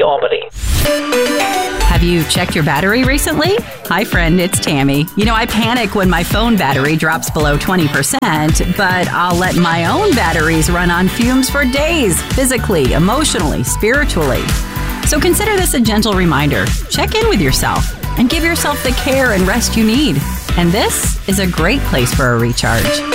Albany. Have you checked your battery recently? Hi, friend, it's Tammy. I panic when my phone battery drops below 20%, but I'll let my own batteries run on fumes for days, physically, emotionally, spiritually. So consider this a gentle reminder. Check in with yourself and give yourself the care and rest you need. And this is a great place for a recharge.